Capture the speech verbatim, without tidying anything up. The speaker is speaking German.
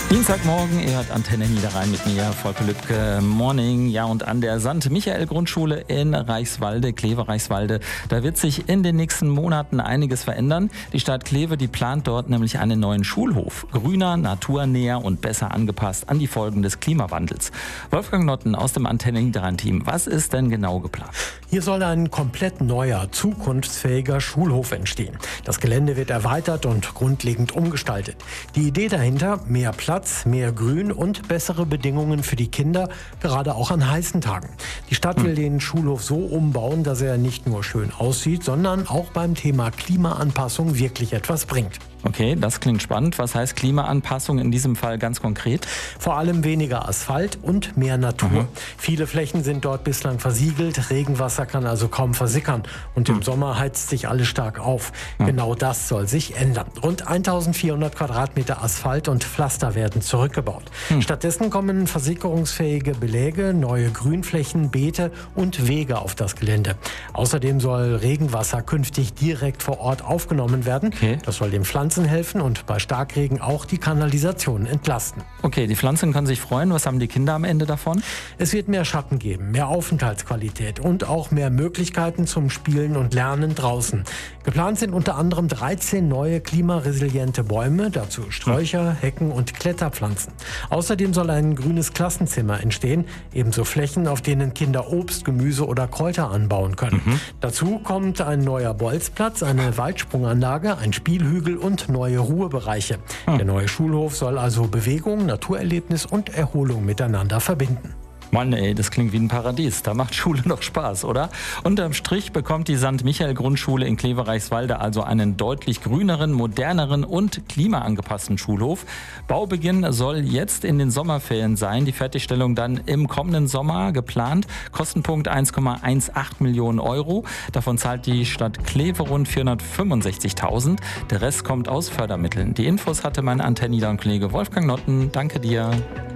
Dienstagmorgen, ihr hört Antenne Niederrhein mit mir, Volker Lübke. Morning. Ja, und an der Sankt-Michael-Grundschule in Reichswalde, Kleve-Reichswalde, da wird sich in den nächsten Monaten einiges verändern. Die Stadt Kleve, die plant dort nämlich einen neuen Schulhof. Grüner, naturnäher und besser angepasst an die Folgen des Klimawandels. Wolfgang Notten aus dem Antenne Niederrhein-Team. Was ist denn genau geplant? Hier soll ein komplett neuer, zukunftsfähiger Schulhof entstehen. Das Gelände wird erweitert und grundlegend umgestaltet. Die Idee dahinter: mehr Platz, mehr Grün und bessere Bedingungen für die Kinder, gerade auch an heißen Tagen. Die Stadt will den Schulhof so umbauen, dass er nicht nur schön aussieht, sondern auch beim Thema Klimaanpassung wirklich etwas bringt. Okay, das klingt spannend. Was heißt Klimaanpassung in diesem Fall ganz konkret? Vor allem weniger Asphalt und mehr Natur. Mhm. Viele Flächen sind dort bislang versiegelt, Regenwasser kann also kaum versickern und im mhm. Sommer heizt sich alles stark auf. Mhm. Genau das soll sich ändern. Rund eintausendvierhundert Quadratmeter Asphalt und Pflaster werden zurückgebaut. Mhm. Stattdessen kommen versickerungsfähige Beläge, neue Grünflächen, Beete und Wege auf das Gelände. Außerdem soll Regenwasser künftig direkt vor Ort aufgenommen werden. Okay. Das soll den Pflanzen helfen und bei Starkregen auch die Kanalisation entlasten. Okay, die Pflanzen können sich freuen. Was haben die Kinder am Ende davon? Es wird mehr Schatten geben, mehr Aufenthaltsqualität und auch mehr Möglichkeiten zum Spielen und Lernen draußen. Geplant sind unter anderem dreizehn neue klimaresiliente Bäume, dazu Sträucher, Hecken und Kletterpflanzen. Außerdem soll ein grünes Klassenzimmer entstehen, ebenso Flächen, auf denen Kinder Obst, Gemüse oder Kräuter anbauen können. Mhm. Dazu kommt ein neuer Bolzplatz, eine Weitsprunganlage, ein Spielhügel und neue Ruhebereiche. Hm. Der neue Schulhof soll also Bewegung, Naturerlebnis und Erholung miteinander verbinden. Mann, ey, das klingt wie ein Paradies. Da macht Schule noch Spaß, oder? Unterm Strich bekommt die Sankt-Michael-Grundschule in Kleve-Reichswalde also einen deutlich grüneren, moderneren und klimaangepassten Schulhof. Baubeginn soll jetzt in den Sommerferien sein. Die Fertigstellung dann im kommenden Sommer geplant. Kostenpunkt eins Komma achtzehn Millionen Euro. Davon zahlt die Stadt Kleve rund vierhundertfünfundsechzigtausend. Der Rest kommt aus Fördermitteln. Die Infos hatte mein Antenne Niederrhein-Kollege Wolfgang Notten. Danke dir.